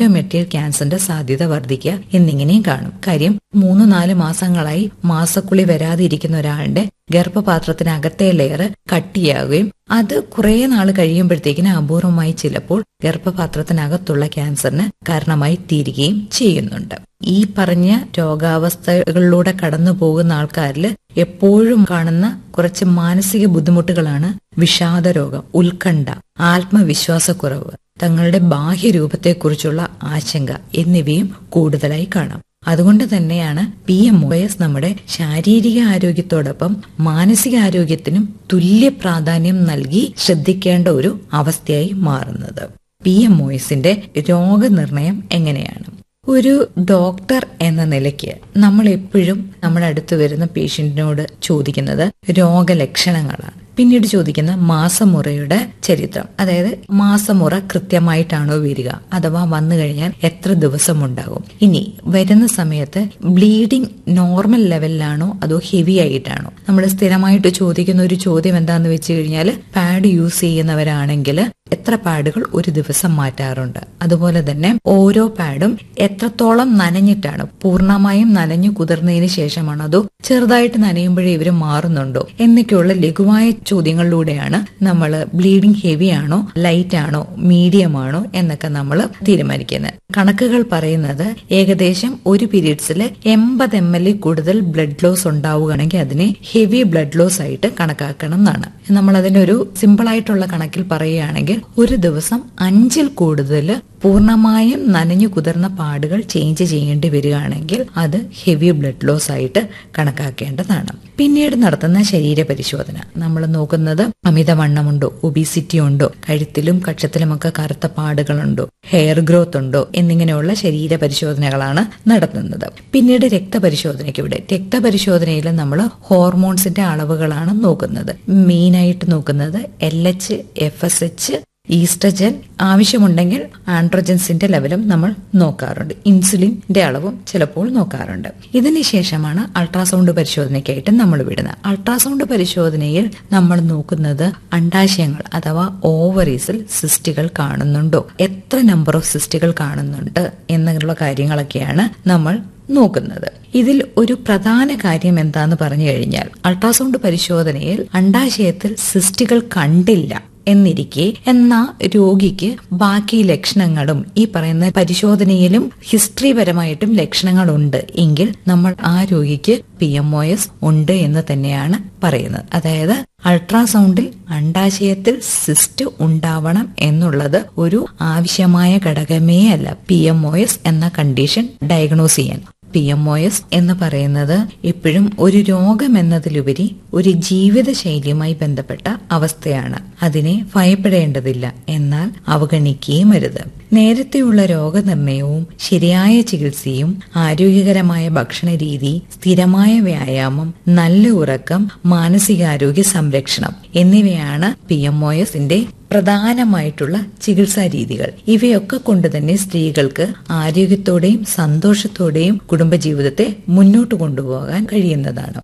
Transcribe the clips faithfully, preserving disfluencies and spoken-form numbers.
Endometrial ക്യാൻസറിന്റെ സാധ്യത വർദ്ധിക്കുക എന്നിങ്ങനെയും കാണും. കാര്യം മൂന്ന് നാല് മാസങ്ങളായി മാസക്കുളി വരാതിരിക്കുന്ന ഒരാളുടെ ഗർഭപാത്രത്തിനകത്തെ ലെയർ കട്ടിയാകുകയും അത് കുറെ നാൾ കഴിയുമ്പോഴത്തേക്കിന് അപൂർവമായി ചിലപ്പോൾ ഗർഭപാത്രത്തിനകത്തുള്ള ക്യാൻസറിന് കാരണമായി തീരുകയും ചെയ്യുന്നുണ്ട്. ഈ പറഞ്ഞ രോഗാവസ്ഥകളിലൂടെ കടന്നു പോകുന്ന ആൾക്കാരിൽ എപ്പോഴും കാണുന്ന കുറച്ച് മാനസിക ബുദ്ധിമുട്ടുകളാണ് വിഷാദരോഗം, ഉത്കണ്ഠ, ആത്മവിശ്വാസക്കുറവ്, തങ്ങളുടെ ബാഹ്യരൂപത്തെക്കുറിച്ചുള്ള ആശങ്ക എന്നിവയും കൂടുതലായി കാണാം. അതുകൊണ്ട് തന്നെയാണ് പി എം ഒ എസ് നമ്മുടെ ശാരീരിക ആരോഗ്യത്തോടൊപ്പം മാനസികാരോഗ്യത്തിനും തുല്യ പ്രാധാന്യം നൽകി ശ്രദ്ധിക്കേണ്ട ഒരു അവസ്ഥയായി മാറുന്നത്. പി എം ഒ എസിന്റെ രോഗനിർണയം എങ്ങനെയാണ്? ഒരു ഡോക്ടർ എന്ന നിലയ്ക്ക് നമ്മൾ എപ്പോഴും നമ്മുടെ അടുത്ത് വരുന്ന പേഷ്യന്റിനോട് ചോദിക്കുന്നത് രോഗലക്ഷണങ്ങളാണ്. പിന്നീട് ചോദിക്കുന്ന മാസമുറയുടെ ചരിത്രം, അതായത് മാസമുറ കൃത്യമായിട്ടാണോ വരിക, അഥവാ വന്നു കഴിഞ്ഞാൽ എത്ര ദിവസം ഉണ്ടാകും, ഇനി വരുന്ന സമയത്ത് ബ്ലീഡിംഗ് നോർമൽ ലെവലിലാണോ അതോ ഹെവി ആയിട്ടാണോ. നമ്മൾ സ്ഥിരമായിട്ട് ചോദിക്കുന്ന ഒരു ചോദ്യം എന്താന്ന് വെച്ച് കഴിഞ്ഞാൽ പാഡ് യൂസ് ചെയ്യുന്നവരാണെങ്കിൽ എത്ര പാഡുകൾ ഒരു ദിവസം മാറ്റാറുണ്ട്, അതുപോലെ തന്നെ ഓരോ പാഡും എത്രത്തോളം നനഞ്ഞിട്ടാണ്, പൂർണ്ണമായും നനഞ്ഞു കുതിർന്നതിന് ശേഷമാണോ അതോ ചെറുതായിട്ട് നനയുമ്പോഴേ ഇവര് മാറുന്നുണ്ടോ എന്നൊക്കെയുള്ള ലഘുവായ ചോദ്യങ്ങളിലൂടെയാണ് നമ്മൾ ബ്ലീഡിംഗ് ഹെവി ആണോ ലൈറ്റ് ആണോ മീഡിയം ആണോ എന്നൊക്കെ നമ്മൾ തീരുമാനിക്കുന്നത്. കണക്കുകൾ പറയുന്നത് ഏകദേശം ഒരു പീരീഡ്സിൽ എൺപത് എം എൽ കൂടുതൽ ബ്ലഡ് ലോസ് ഉണ്ടാവുകയാണെങ്കിൽ അതിനെ ഹെവി ബ്ലഡ് ലോസ് ആയിട്ട് കണക്കാക്കണം എന്നാണ്. നമ്മൾ അതിന്റെ ഒരു സിമ്പിൾ ആയിട്ടുള്ള കണക്കിൽ പറയുകയാണെങ്കിൽ ഒരു ദിവസം അഞ്ചിൽ കൂടുതൽ പൂർണ്ണമായും നനഞ്ഞു കുതിർന്ന പാടുകൾ ചേഞ്ച് ചെയ്യേണ്ടി വരികയാണെങ്കിൽ അത് ഹെവി ബ്ലഡ് ലോസ് ആയിട്ട് കണക്കാക്കേണ്ടതാണ്. പിന്നീട് നടത്തുന്ന ശരീര പരിശോധന നമ്മൾ നോക്കുന്നത് അമിതവണ്ണമുണ്ടോ, ഒബീസിറ്റി ഉണ്ടോ, കഴുത്തിലും കക്ഷത്തിലുമൊക്കെ കറുത്ത പാടുകളുണ്ടോ, ഹെയർ ഗ്രോത്ത് ഉണ്ടോ എന്നിങ്ങനെയുള്ള ശരീര പരിശോധനകളാണ് നടത്തുന്നത്. പിന്നീട് രക്തപരിശോധനയ്ക്ക് ഇവിടെ രക്തപരിശോധനയിൽ നമ്മൾ ഹോർമോൺസിന്റെ അളവുകളാണ് നോക്കുന്നത്. മെയിനായിട്ട് നോക്കുന്നത് L H, F S H, oestrogen, ആവശ്യമുണ്ടെങ്കിൽ ആൻഡ്രോജൻസിന്റെ ലെവലും നമ്മൾ നോക്കാറുണ്ട്. ഇൻസുലിന്റെ അളവും ചിലപ്പോൾ നോക്കാറുണ്ട്. ഇതിനുശേഷമാണ് അൾട്രാസൗണ്ട് പരിശോധനയ്ക്കായിട്ട് നമ്മൾ വിടുന്നത്. അൾട്രാസൗണ്ട് പരിശോധനയിൽ നമ്മൾ നോക്കുന്നത് അണ്ഡാശയങ്ങൾ അഥവാ ഓവറീസിൽ സിസ്റ്റുകൾ കാണുന്നുണ്ടോ, എത്ര നമ്പർ ഓഫ് സിസ്റ്റുകൾ കാണുന്നുണ്ട് എന്നുള്ള കാര്യങ്ങളൊക്കെയാണ് നമ്മൾ നോക്കുന്നത്. ഇതിൽ ഒരു പ്രധാന കാര്യം എന്താന്ന് പറഞ്ഞു കഴിഞ്ഞാൽ അൾട്രാസൗണ്ട് പരിശോധനയിൽ അണ്ഡാശയത്തിൽ സിസ്റ്റുകൾ കണ്ടില്ല എന്നിരിക്കെ എന്നാ രോഗിക്ക് ബാക്കി ലക്ഷണങ്ങളും ഈ പറയുന്ന പരിശോധനയിലും ഹിസ്റ്ററിപരമായിട്ടും ലക്ഷണങ്ങളുണ്ട് എങ്കിൽ നമ്മൾ ആ രോഗിക്ക് പി എം ഒ എസ് ഉണ്ട് എന്ന് തന്നെയാണ് പറയുന്നത്. അതായത് അൾട്രാസൗണ്ടിൽ അണ്ഡാശയത്തിൽ സിസ്റ്റ് ഉണ്ടാവണം എന്നുള്ളത് ഒരു ആവശ്യമായ ഘടകമേ അല്ല പി എം ഒ എസ് എന്ന കണ്ടീഷൻ ഡയഗ്നോസ് ചെയ്യാൻ. പി എം ഒ എസ് എന്ന് പറയുന്നത് എപ്പോഴും ഒരു രോഗം എന്നതിലുപരി ഒരു ജീവിതശൈലിയുമായി ബന്ധപ്പെട്ട അവസ്ഥയാണ്. അതിനെ ഭയപ്പെടേണ്ടതില്ല, എന്നാൽ അവഗണിക്കുകയും അരുത്. നേരത്തെയുള്ള രോഗനിർണയവും ശരിയായ ചികിത്സയും ആരോഗ്യകരമായ ഭക്ഷണ രീതി, സ്ഥിരമായ വ്യായാമം, നല്ല ഉറക്കം, മാനസികാരോഗ്യ സംരക്ഷണം എന്നിവയാണ് പി എം ഒ എസിന്റെ പ്രധാനമായിട്ടുള്ള ചികിത്സാ രീതികൾ. ഇവയൊക്കെ കൊണ്ട് തന്നെ സ്ത്രീകൾക്ക് ആരോഗ്യത്തോടെയും സന്തോഷത്തോടെയും കുടുംബജീവിതത്തെ മുന്നോട്ട് കൊണ്ടുപോകാൻ കഴിയുന്നതാണ്.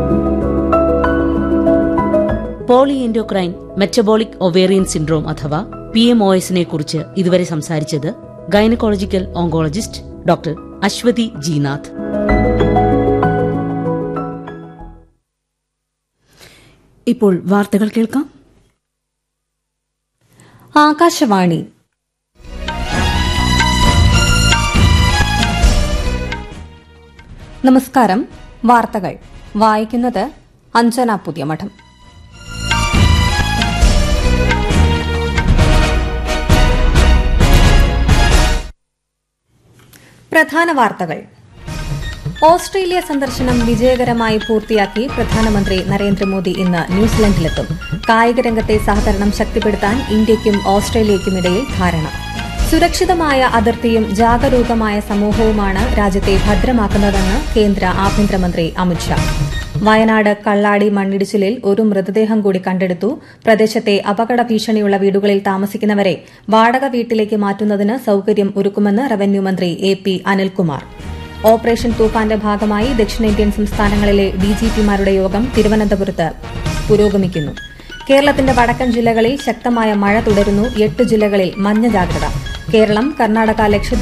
പോളിഎൻഡോക്രൈൻ മെറ്റബോളിക് ഒവേറിയൻ സിൻഡ്രോം അഥവാ പി എം ഒ എസിനെ കുറിച്ച് ഇതുവരെ സംസാരിച്ചത് gynaecological oncologist doctor Aswathy Jinath. ഇപ്പോൾ വാർത്തകൾ കേൾക്കാം. ആകാശവാണി. നമസ്കാരം. വാർത്തകൾ വായിക്കുന്നത് അഞ്ജന പുതിയമഠം. പ്രധാന വാർത്തകൾ. ഓസ്ട്രേലിയ സന്ദർശനം വിജയകരമായി പൂർത്തിയാക്കി പ്രധാനമന്ത്രി നരേന്ദ്രമോദി ഇന്ന് ന്യൂസിലൻഡിലെത്തും. കായിക രംഗത്തെ സഹകരണം ശക്തിപ്പെടുത്താൻ ഇന്ത്യയ്ക്കും ഓസ്ട്രേലിയയ്ക്കുമിടയിൽ ധാരണ. സുരക്ഷിതമായ അതിർത്തിയും ജാഗരൂകമായ സമൂഹവുമാണ് രാജ്യത്തെ ഭദ്രമാക്കുന്നതെന്ന് കേന്ദ്ര ആഭ്യന്തരമന്ത്രി അമിത്ഷാ. വയനാട് കള്ളാടി മണ്ണിടിച്ചിലിൽ ഒരു മൃതദേഹം കൂടി കണ്ടെടുത്തു. പ്രദേശത്തെ അപകട ഭീഷണിയുള്ള വീടുകളിൽ താമസിക്കുന്നവരെ വാടക വീട്ടിലേക്ക് മാറ്റുന്നതിന് സൌകര്യം ഒരുക്കുമെന്ന് റവന്യൂ മന്ത്രി എ പി അനിൽകുമാർ. ഓപ്പറേഷൻ തൂഫാന്റെ ഭാഗമായി ദക്ഷിണേന്ത്യൻ സംസ്ഥാനങ്ങളിലെ ഡിജിപിമാരുടെ യോഗം തിരുവനന്തപുരത്ത് പുരോഗമിക്കുന്നു. കേരളത്തിന്റെ വടക്കൻ ജില്ലകളിൽ ശക്തമായ മഴ തുടരുന്നു. എട്ട് ജില്ലകളിൽ മഞ്ഞ ജാഗ്രത. കേരളം, കർണാടക, ലക്ഷദ്വീപ്